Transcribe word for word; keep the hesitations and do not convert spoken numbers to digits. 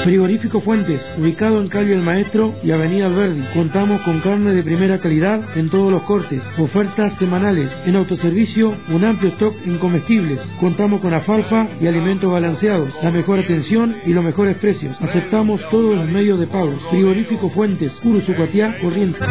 Frigorífico Fuentes, ubicado en calle El Maestro y avenida Alberdi. Contamos con carne de primera calidad en todos los cortes, ofertas semanales, en autoservicio un amplio stock en comestibles. Contamos con alfalfa y alimentos balanceados, la mejor atención y los mejores precios. Aceptamos todos los medios de pago. Frigorífico Fuentes, Uruzucuatiá, Corrientes.